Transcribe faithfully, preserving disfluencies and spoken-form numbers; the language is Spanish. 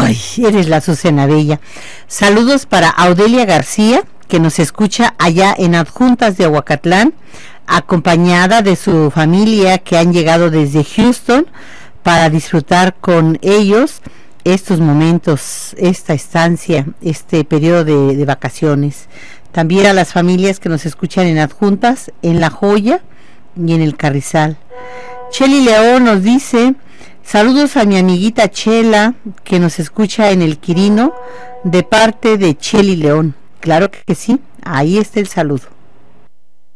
Ay, eres la Azucena Bella. Saludos para Audelia García, que nos escucha allá en Adjuntas de Ahuacatlán, acompañada de su familia que han llegado desde Houston para disfrutar con ellos estos momentos, esta estancia, este periodo de, de vacaciones. También a las familias que nos escuchan en Adjuntas, en La Joya y en el Carrizal. Cheli León nos dice: saludos a mi amiguita Chela, que nos escucha en el Quirino, de parte de Cheli León. Claro que sí, ahí está el saludo.